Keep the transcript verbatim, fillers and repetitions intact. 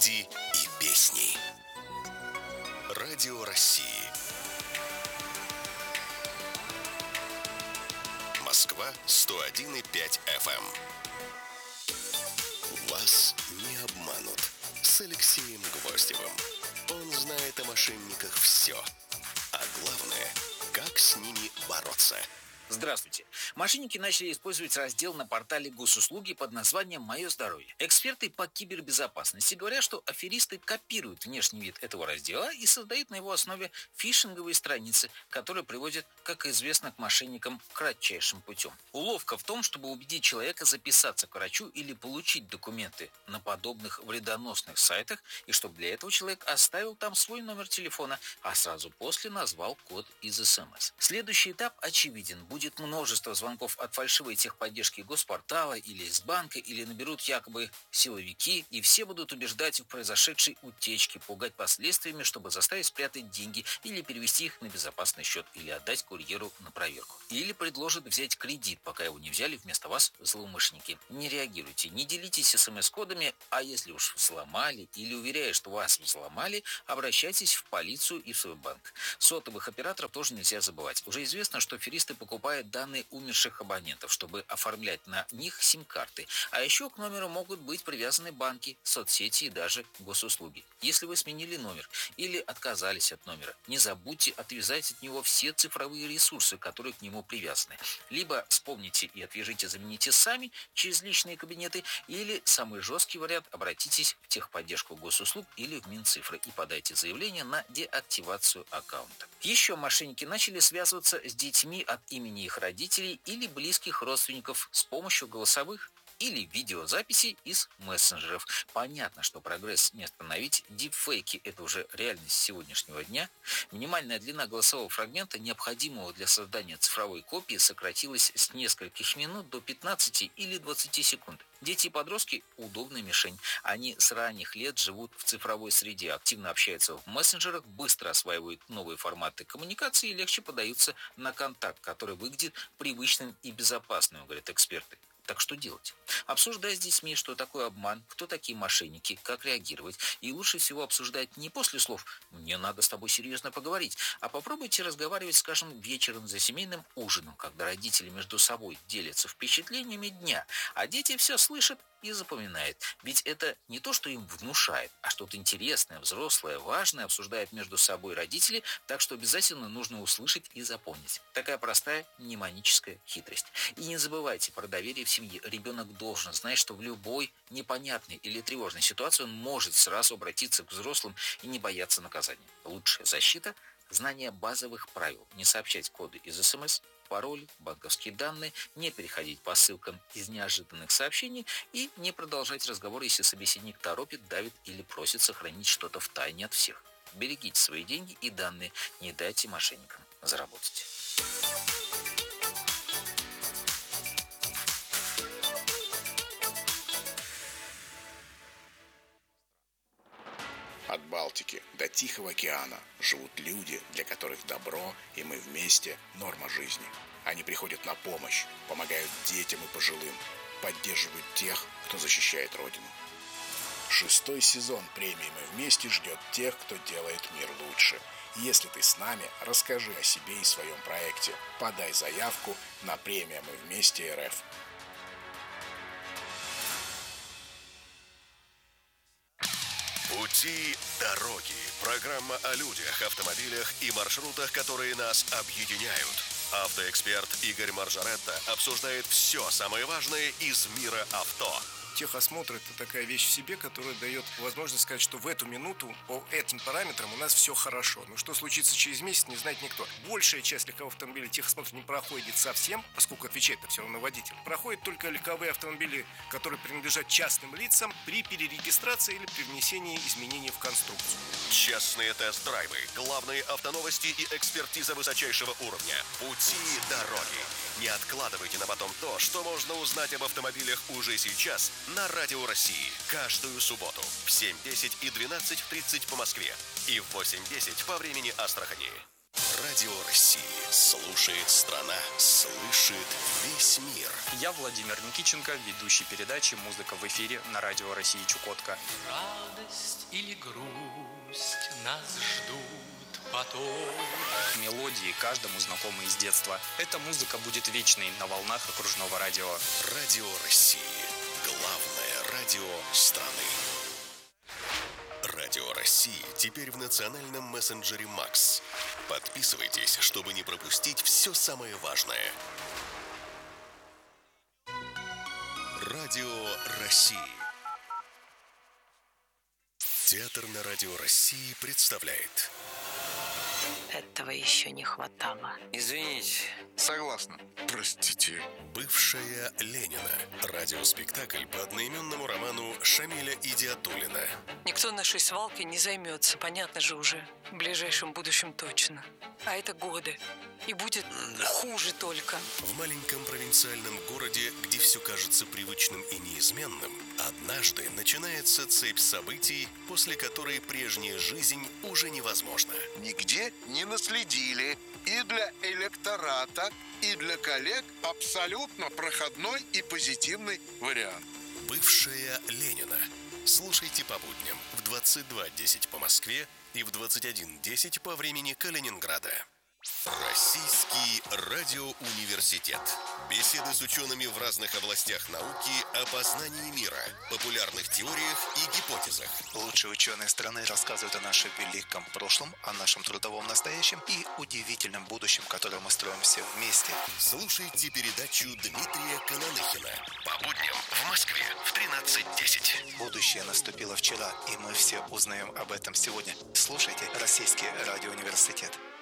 люди и песни. Радио России. Москва сто один и пять эф эм. Вас не обманут. С Алексеем Гвоздевым. Он знает о мошенниках все. А главное, как с ними бороться. Здравствуйте. Мошенники начали использовать раздел на портале госуслуги под названием «Мое здоровье». Эксперты по кибербезопасности говорят, что аферисты копируют внешний вид этого раздела и создают на его основе фишинговые страницы, которые приводят, как известно, к мошенникам кратчайшим путем. Уловка в том, чтобы убедить человека записаться к врачу или получить документы на подобных вредоносных сайтах, и чтобы для этого человек оставил там свой номер телефона, а сразу после назвал код из эс эм эс. Следующий этап очевиден. Будет множество звонков от фальшивой техподдержки Госпортала или из банка, или наберут якобы силовики, и все будут убеждать в произошедшей утечке, пугать последствиями, чтобы заставить спрятать деньги или перевести их на безопасный счет, или отдать курьеру на проверку. Или предложат взять кредит, пока его не взяли вместо вас злоумышленники. Не реагируйте, не делитесь эс эм эс-кодами, а если уж взломали или уверяют, что вас взломали, обращайтесь в полицию и в свой банк. Сотовых операторов тоже нельзя забывать. Уже известно, что аферисты покупают данные умерших абонентов, чтобы оформлять на них сим-карты. А еще к номеру могут быть привязаны банки, соцсети и даже госуслуги. Если вы сменили номер или отказались от номера, не забудьте отвязать от него все цифровые ресурсы, которые к нему привязаны. Либо вспомните и отвяжите, замените сами через личные кабинеты, или самый жесткий вариант – обратитесь в техподдержку госуслуг или в Минцифры и подайте заявление на деактивацию аккаунта. Еще мошенники начали связываться с детьми от имени их родителей или близких родственников с помощью голосовых или видеозаписей из мессенджеров. Понятно, что прогресс не остановить. Дипфейки – это уже реальность сегодняшнего дня. Минимальная длина голосового фрагмента, необходимого для создания цифровой копии, сократилась с нескольких минут до пятнадцати или двадцати секунд. Дети и подростки – удобная мишень. Они с ранних лет живут в цифровой среде, активно общаются в мессенджерах, быстро осваивают новые форматы коммуникации и легче подаются на контакт, который выглядит привычным и безопасным, говорят эксперты. Так что делать? Обсуждать с детьми, что такое обман, кто такие мошенники, как реагировать. И лучше всего обсуждать не после слов «мне надо с тобой серьезно поговорить», а попробуйте разговаривать, скажем, вечером за семейным ужином, когда родители между собой делятся впечатлениями дня, а дети все слышат и запоминают. Ведь это не то, что им внушает, а что-то интересное, взрослое, важное обсуждают между собой родители, так что обязательно нужно услышать и запомнить. Такая простая мнемоническая хитрость. И не забывайте про доверие в семье. Ребенок должен знать, что в любой непонятной или тревожной ситуации он может сразу обратиться к взрослым и не бояться наказания. Лучшая защита – знание базовых правил. Не сообщать коды из эс эм эс, пароль, банковские данные, не переходить по ссылкам из неожиданных сообщений и не продолжать разговор, если собеседник торопит, давит или просит сохранить что-то в тайне от всех. Берегите свои деньги и данные, не дайте мошенникам заработать. От Балтики до Тихого океана живут люди, для которых добро и мы вместе – норма жизни. Они приходят на помощь, помогают детям и пожилым, поддерживают тех, кто защищает Родину. Шестой сезон премии «Мы вместе» ждет тех, кто делает мир лучше. Если ты с нами, расскажи о себе и своем проекте. Подай заявку на премию «Мы вместе» эр эф. Пути дороги. Программа о людях, автомобилях и маршрутах, которые нас объединяют. Автоэксперт Игорь Маржаретта обсуждает все самое важное из мира авто. Техосмотр – это такая вещь в себе, которая дает возможность сказать, что в эту минуту по этим параметрам у нас все хорошо. Но что случится через месяц, не знает никто. Большая часть легковых автомобилей техосмотр не проходит совсем, поскольку отвечает-то все равно водитель. Проходят только легковые автомобили, которые принадлежат частным лицам при перерегистрации или при внесении изменений в конструкцию. Частные тест-драйвы, главные автоновости и экспертиза высочайшего уровня. Пути дороги. Не откладывайте на потом то, что можно узнать об автомобилях уже сейчас на Радио России. Каждую субботу в семь десять и двенадцать тридцать по Москве и в восемь десять по времени Астрахани. Радио России. Слушает страна, слышит весь мир. Я Владимир Никитченко, ведущий передачи «Музыка в эфире» на Радио России Чукотка. Радость или грусть нас ждут потом. Мелодии каждому знакомы из детства. Эта музыка будет вечной на волнах окружного радио. Радио России. Главное радио страны. Радио России теперь в национальном мессенджере Макс. Подписывайтесь, чтобы не пропустить все самое важное. Радио России. Театр на Радио России представляет. Этого еще не хватало. Извините. Согласна. Простите. Бывшая Ленина. Радиоспектакль по одноименному роману Шамиля Идиатуллина. Никто нашей свалкой не займется, понятно же уже. В ближайшем будущем точно. А это годы. И будет хуже только. В маленьком провинциальном городе, где все кажется привычным и неизменным, однажды начинается цепь событий, после которой прежняя жизнь уже невозможна. Нигде не наследили. И для электората, и для коллег абсолютно проходной и позитивный вариант. Бывшая Ленина. Слушайте по будням в двадцать два десять по Москве и в двадцать один десять по времени Калининграда. Российский радиоуниверситет. Беседы с учеными в разных областях науки о познании мира, популярных теориях и гипотезах. Лучшие ученые страны рассказывают о нашем великом прошлом, о нашем трудовом настоящем и удивительном будущем, которое мы строим все вместе. Слушайте передачу Дмитрия Кананыхина по будням в Москве в тринадцать десять. Будущее наступило вчера, и мы все узнаем об этом сегодня. Слушайте Российский радиоуниверситет.